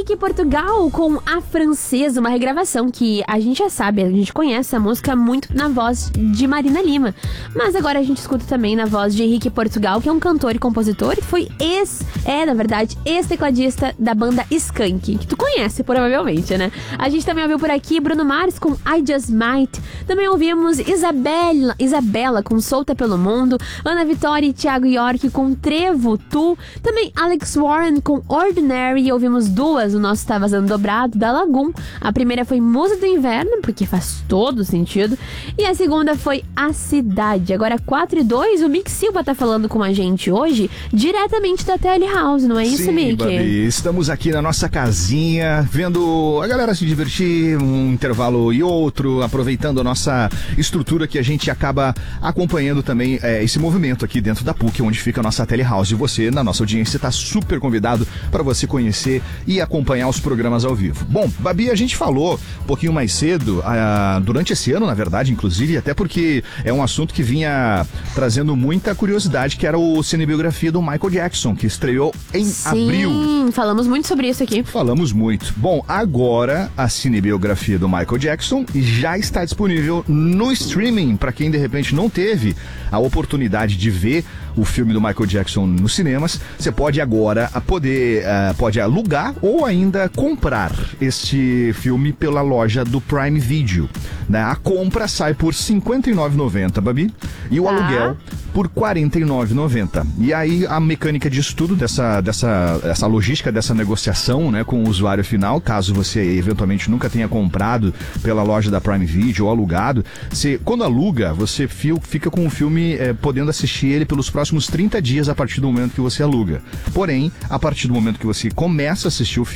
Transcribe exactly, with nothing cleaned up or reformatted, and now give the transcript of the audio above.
Henrique Portugal com A Francesa, uma regravação que a gente já sabe, a gente conhece a música muito na voz de Marina Lima. Mas agora a gente escuta também na voz de Henrique Portugal, que é um cantor e compositor, que foi ex, é, na verdade, ex-tecladista da banda Skank, que tu conhece, provavelmente, né? A gente também ouviu por aqui Bruno Mars com I Just Might. Também ouvimos Isabela, Isabela com Solta Pelo Mundo, Ana Vitória e Thiago York com Trevo, Tu. Também Alex Warren com Ordinary. E ouvimos duas, o nosso Tá Vazando Dobrado, da Lagoon. A primeira foi Musa do Inverno, porque faz todo sentido. E a segunda foi A Cidade. Agora quatro e dois, o Mick Silva tá falando com a gente hoje, diretamente da Telehouse, não é isso, Sim, Mick? Babi, estamos aqui na nossa casinha, vendo a galera se divertir, um intervalo e outro, aproveitando a nossa estrutura que a gente acaba acompanhando também é, esse movimento aqui dentro da P U C, onde fica a nossa Telehouse. E você, na nossa audiência, está super convidado para você conhecer e acompanhar os programas ao vivo. Bom, Babi, a gente falou um pouquinho mais cedo, ah, durante esse ano, na verdade, inclusive, até porque é um assunto que vinha trazendo muita curiosidade, que era o Cinebiografia do Michael Jackson, que estreou em Sim, abril. Sim, falamos muito sobre isso aqui. Falamos muito. Bom, agora a Cinebiografia do Michael Jackson já está disponível no streaming, para quem de repente não teve a oportunidade de ver o filme do Michael Jackson nos cinemas. Você pode agora poder uh, pode alugar ou ainda comprar este filme pela loja do Prime Video, né? A compra sai por cinquenta e nove reais e noventa centavos, Babi, e o Tá. aluguel por quarenta e nove reais e noventa centavos. E aí a mecânica de estudo dessa, dessa essa logística dessa negociação, né, com o usuário final, caso você eventualmente nunca tenha comprado pela loja da Prime Video ou alugado, você, quando aluga, você fio, fica com o filme é, podendo assistir ele pelos próximos trinta dias a partir do momento que você aluga. Porém, a partir do momento que você começa a assistir o filme,